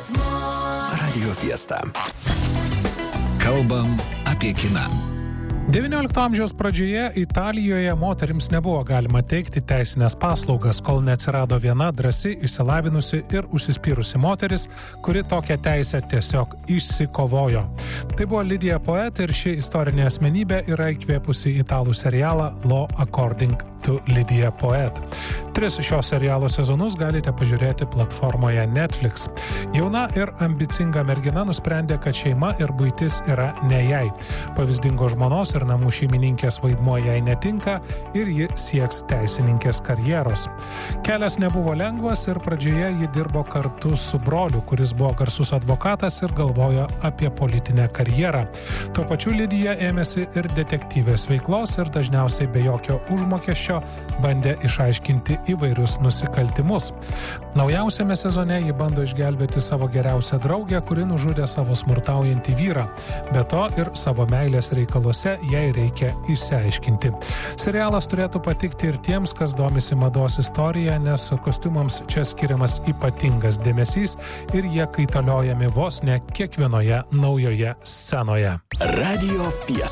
Radio Fiesta. Kalbam apie kiną. XIX amžiaus pradžioje Italijoje moterims nebuvo galima teikti teisinės paslaugas, kol neatsirado viena drąsi, išsilavinusi ir užsispyrusi moteris, kuri tokią teisę tiesiog išsikovojo. Tai buvo Lidija Poet ir ši istorinė asmenybė yra įkvėpusi italų serialą Law According to Lydia Poet. 3 šio serialo sezonus galite pažiūrėti platformoje Netflix. Jauna ir ambicinga mergina nusprendė, kad šeima ir buitis yra ne jai. Pavyzdingo žmonos ir namų šeimininkės vaidmuo jai netinka ir ji sieks teisininkės karjeros. Kelias nebuvo lengvas ir pradžioje ji dirbo kartu su broliu, kuris buvo garsus advokatas ir galvojo apie politinę karjerą. Tuo pačiu Lidija ėmėsi ir detektyvės veiklos ir dažniausiai be jokio užmokesčio bandė išaiškinti įvairius nusikaltimus. Naujausiame sezone ji bando išgelbėti savo geriausią draugę, kuri nužudė savo smurtaujantį vyrą. Be to ir savo meilės reikaluose jai reikia išsiaiškinti. Serialas turėtų patikti ir tiems, kas domisi mados istorija, nes kostiumams čia skiriamas ypatingas dėmesys ir jie kaitaliojami vos ne kiekvienoje naujoje scenoje. Radio Fiesta.